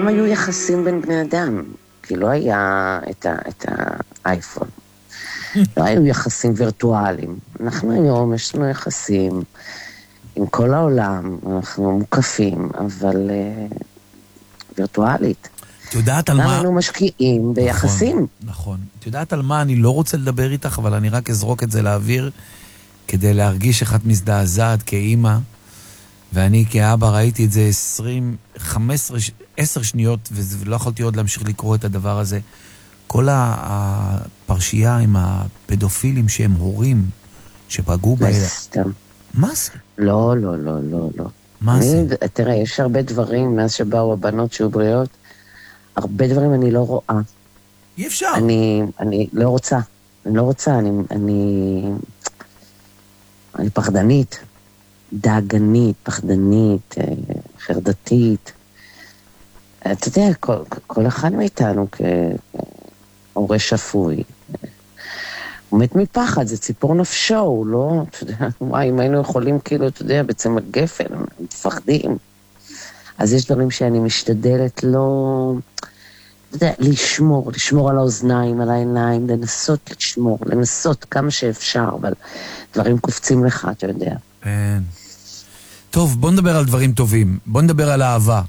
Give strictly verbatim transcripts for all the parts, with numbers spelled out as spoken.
פעם היו יחסים בין בני אדם, כי לא היה את, ה, את האייפון. לא היו יחסים וירטואליים. אנחנו היום יש לנו יחסים עם כל העולם, אנחנו מוקפים, אבל uh, וירטואלית. את יודעת על מה... אנחנו משקיעים ביחסים. נכון, נכון. את יודעת על מה אני לא רוצה לדבר איתך, אבל אני רק אזרוק את זה לאוויר, כדי להרגיש איך את מזדעזעת כאימא, ואני כאבא ראיתי את זה עשרים, חמש עשרה, עשר שניות, ולא יכולתי עוד להמשיך לקרוא את הדבר הזה. כל הפרשייה עם הפדופילים שהם הורים, שפגעו בהם. זה סתם. מה זה? לא, לא, לא, לא, לא. מה זה? תראה, יש הרבה דברים, מאז שבאו הבנות שהיו בריאות, הרבה דברים אני לא רואה. אי אפשר. אני, אני לא רוצה. אני לא רוצה, אני, אני, אני פחדנית, דאגנית, פחדנית, חרדתית. אתה יודע, כל, כל אחד מאיתנו כהורה שפוי, הוא מת מפחד, זה ציפור נפשו, הוא לא, אתה יודע, וואי, אם היינו יכולים כאילו, אתה יודע, בעצם הגפן, מפחדים. אז יש דברים שאני משתדלת לא, אתה יודע, לשמור, לשמור על האוזניים, על העיניים, לנסות לשמור, לנסות כמה שאפשר, אבל דברים קופצים לך, אתה יודע. כן. טוב, בוא נדבר על דברים טובים. בוא נדבר על אהבה.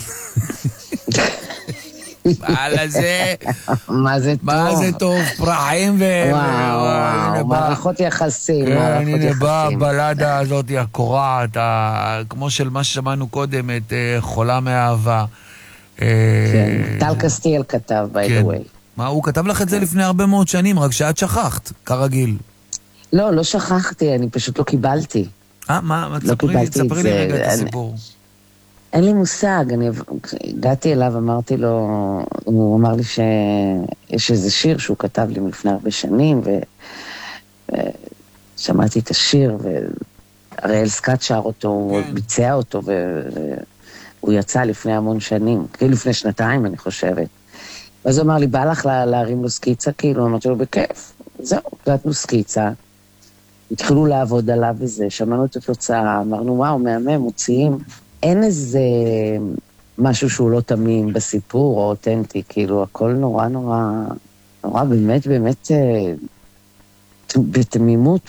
על זה... מה זה טוב? מה זה טוב? פרחים ו... וואו, וואו, מערכות יחסים, מערכות יחסים. הנה באה הבלדה הזאת, הקורעת, כמו של מה ששמענו קודם, את חולה מאהבה. כן, טל קסטיאל כתב, by the way. מה, הוא כתב לך את זה לפני הרבה מאוד שנים, רק שאת שכחת, כרגיל. לא, לא שכחתי, אני פשוט לא קיבלתי. אה, מה? תספרי לי רגע את הסיפור. אין לי מושג, אני הגעתי אליו, אמרתי לו, הוא אמר לי שיש איזה שיר שהוא כתב לי מלפני הרבה שנים, ושמעתי את השיר, והראל סקאט שר אותו, הוא ביצע אותו, והוא יצא לפני המון שנים, כאילו לפני שנתיים אני חושבת. ואז הוא אמר לי, בא לך להרים לו סקיצה, כאילו, אמרתי לו, בכיף, זהו, קלטנו סקיצה, התחילו לעבוד עליו וזה, שמענו את התוצאה, אמרנו, וואו, מהמם, מוציאים, אין איזה משהו שהוא לא תמים בסיפור או אותנטי, כאילו הכל נורא נורא, נורא באמת באמת בתמימות.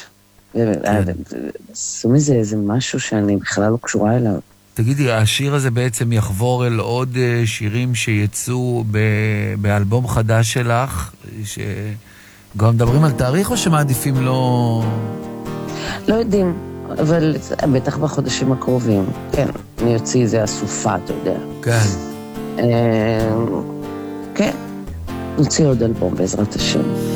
עשו מזה איזה משהו שאני בכלל לא קשורה אליו. תגידי, השיר הזה בעצם יחבור אל עוד שירים שיצאו באלבום חדש שלך, שגם מדברים על תאריך או שמעדיפים לא... לא יודעים. אבל בטח בחודשים הקרובים, כן, אני יוציא איזה אסופה, אתה יודע. כן. כן, נוציא עוד אלבום בעזרת השם.